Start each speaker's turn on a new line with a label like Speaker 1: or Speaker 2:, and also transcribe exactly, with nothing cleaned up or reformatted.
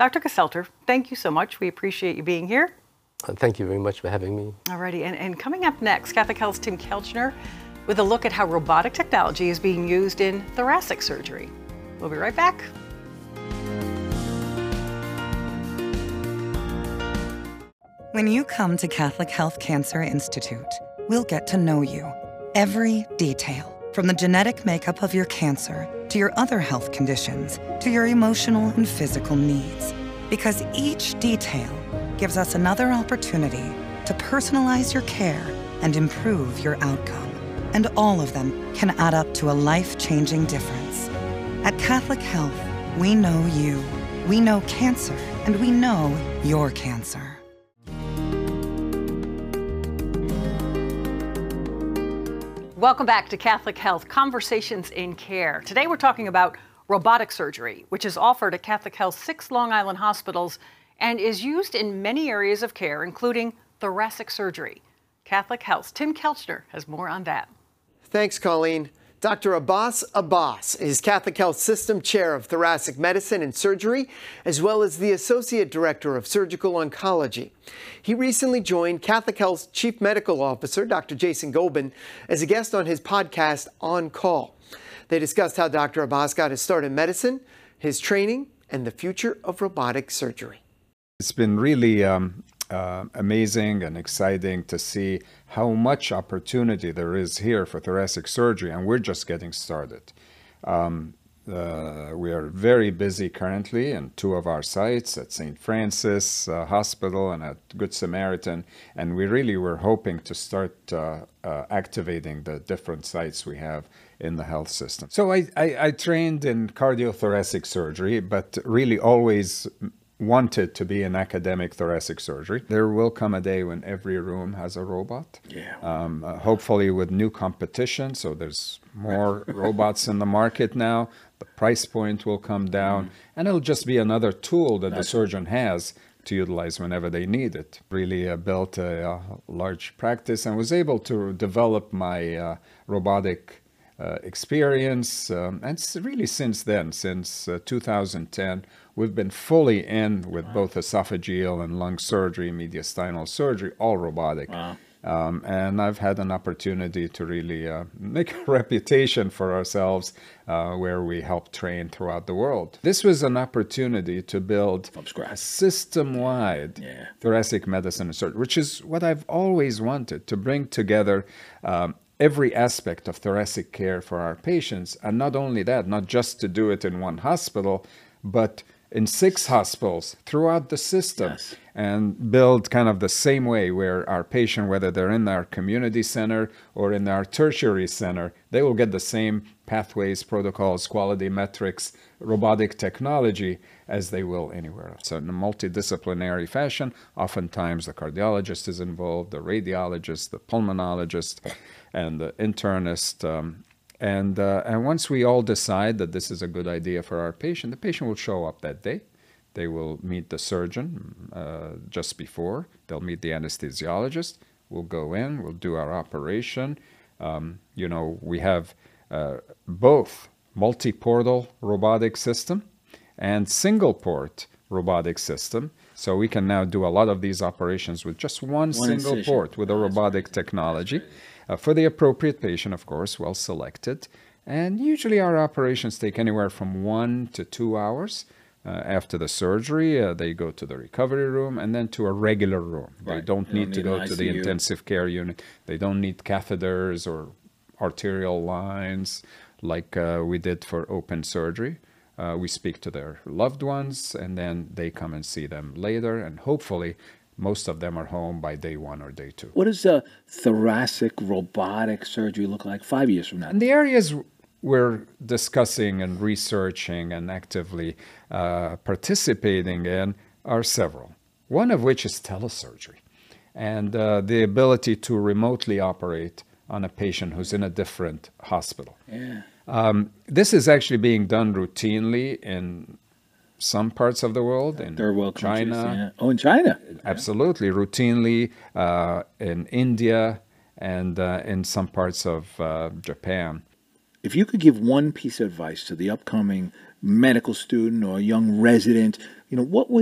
Speaker 1: Doctor Geselter, thank you so much. We appreciate you being here.
Speaker 2: Uh, thank you very much for having me.
Speaker 1: Alrighty, and, and coming up next, Catholic Health's Tim Kelchner with a look at how robotic technology is being used in thoracic surgery. We'll be right back.
Speaker 3: When you come to Catholic Health Cancer Institute, we'll get to know you. Every detail, from the genetic makeup of your cancer to your other health conditions to your emotional and physical needs. Because each detail gives us another opportunity to personalize your care and improve your outcome. And all of them can add up to a life-changing difference. At Catholic Health, we know you, we know cancer, and we know your cancer.
Speaker 1: Welcome back to Catholic Health Conversations in Care. Today we're talking about robotic surgery, which is offered at Catholic Health's six Long Island hospitals and is used in many areas of care, including thoracic surgery. Catholic Health's Tim Kelchner has more on that.
Speaker 4: Thanks, Colleen. Doctor Abbas Abbas is Catholic Health System Chair of Thoracic Medicine and Surgery, as well as the Associate Director of Surgical Oncology. He recently joined Catholic Health's Chief Medical Officer, Doctor Jason Gobin, as a guest on his podcast, On Call. They discussed how Doctor Abbas got his start in medicine, his training, and the future of robotic surgery.
Speaker 5: It's been really um, uh, amazing and exciting to see how much opportunity there is here for thoracic surgery, and we're just getting started. Um, uh, we are very busy currently in two of our sites, at Saint Francis uh, Hospital and at Good Samaritan, and we really were hoping to start uh, uh, activating the different sites we have in the health system. So I, I, I trained in cardiothoracic surgery, but really always wanted to be in academic thoracic surgery. There will come a day when every room has a robot.
Speaker 6: Yeah.
Speaker 5: Um, uh, hopefully with new competition, so there's more robots in the market now. The price point will come down, mm. and it'll just be another tool that That's the surgeon has to utilize whenever they need it. Really uh, built a, a large practice and was able to develop my uh, robotic uh, experience. Um, and it's really since then, since uh, two thousand ten, we've been fully in with wow. both esophageal and lung surgery, mediastinal surgery, all robotic.
Speaker 6: Wow.
Speaker 5: Um, and I've had an opportunity to really uh, make a reputation for ourselves uh, where we help train throughout the world. This was an opportunity to build a system-wide
Speaker 6: yeah.
Speaker 5: thoracic medicine and surgery, which is what I've always wanted, to bring together um, every aspect of thoracic care for our patients. And not only that, not just to do it in one hospital, but in six hospitals throughout the system,
Speaker 6: yes.
Speaker 5: and build kind of the same way where our patient, whether they're in our community center or in our tertiary center, they will get the same pathways, protocols, quality metrics, robotic technology as they will anywhere else. So in a multidisciplinary fashion, oftentimes the cardiologist is involved, the radiologist, the pulmonologist, and the internist. Um, And, uh, and once we all decide that this is a good idea for our patient, the patient will show up that day. They will meet the surgeon uh, just before. They'll meet the anesthesiologist. We'll go in. We'll do our operation. Um, you know, we have uh, both multi-portal robotic system and single-port robotic system. So we can now do a lot of these operations with just one, one single incision. port with a robotic technology. Uh, for the appropriate patient, of course, well selected. And usually our operations take anywhere from one to two hours. Uh, after the surgery, uh, they go to the recovery room and then to a regular room. Right. They don't they need don't to need go to the intensive care unit. They don't need catheters or arterial lines like uh, we did for open surgery. Uh, we speak to their loved ones, and then they come and see them later, and hopefully most of them are home by day one or day two.
Speaker 6: What does a thoracic robotic surgery look like five years from now?
Speaker 5: And the areas we're discussing and researching and actively uh, participating in are several. One of which is telesurgery, and uh, the ability to remotely operate on a patient who's in a different hospital.
Speaker 6: Yeah.
Speaker 5: Um, this is actually being done routinely in some parts of the world, in
Speaker 6: Third world
Speaker 5: China.
Speaker 6: Countries, yeah. Oh, in China?
Speaker 5: Absolutely, routinely, uh, in India, and uh, in some parts of uh, Japan.
Speaker 6: If you could give one piece of advice to the upcoming medical student or young resident, You know, what